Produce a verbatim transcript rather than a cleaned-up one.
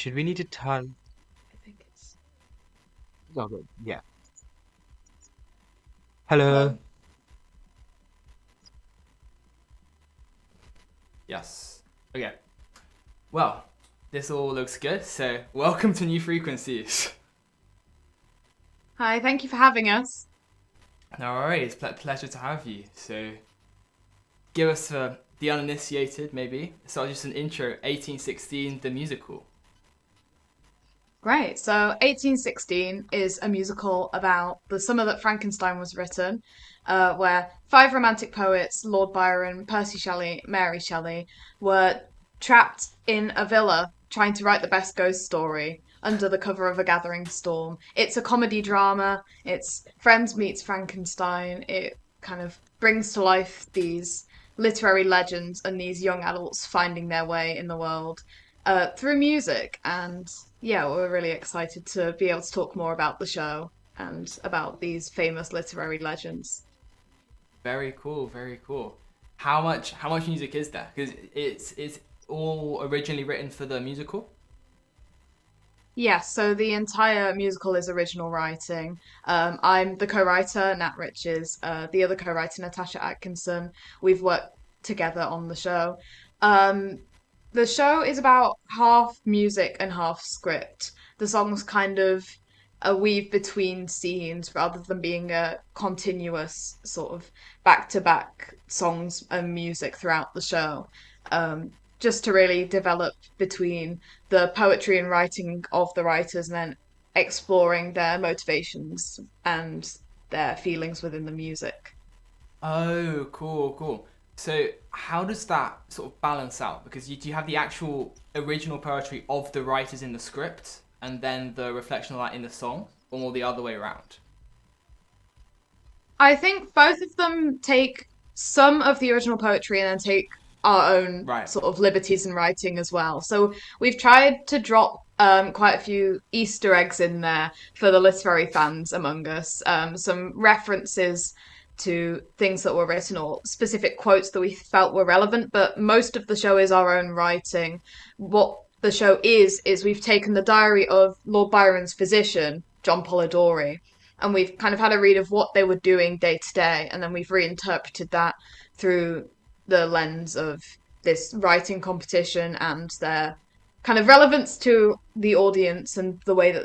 Should we need to turn? I think it's. Oh, good. Yeah. Hello. Hello? Yes. Okay. Well, this all looks good, so welcome to New Frequencies. Hi, thank you for having us. No worries, ple- pleasure to have you. So, give us, uh, the uninitiated, maybe. So, just an intro eighteen sixteen, the musical. Great. So, eighteen sixteen is a musical about the summer that Frankenstein was written, uh, where five romantic poets, Lord Byron, Percy Shelley, Mary Shelley, were trapped in a villa trying to write the best ghost story under the cover of a gathering storm. It's a comedy drama. It's Friends meets Frankenstein. It kind of brings to life these literary legends and these young adults finding their way in the world uh, through music. And yeah, we're really excited to be able to talk more about the show and about these famous literary legends. Very cool, very cool. How much how much music is there? Because it's it's all originally written for the musical. Yes, so the entire musical is original writing. Um, I'm the co-writer, Nat Riches, uh, the other co-writer, Natasha Atkinson. We've worked together on the show. Um, the show is about half music and half script. The songs kind of a weave between scenes rather than being a continuous sort of back-to-back songs and music throughout the show. Um, just to really develop between the poetry and writing of the writers and then exploring their motivations and their feelings within the music. Oh, cool, cool. So how does that sort of balance out? Because you do you have the actual original poetry of the writers in the script, and then the reflection of that in the song, or more the other way around? I think both of them take some of the original poetry and then take our own Right. sort of liberties in writing as well. So we've tried to drop um, quite a few Easter eggs in there for the literary fans among us. Um, some references to things that were written or specific quotes that we felt were relevant, but most of the show is our own writing. What the show is, is we've taken the diary of Lord Byron's physician, John Polidori, and we've kind of had a read of what they were doing day to day, and then we've reinterpreted that through the lens of this writing competition and their kind of relevance to the audience and the way that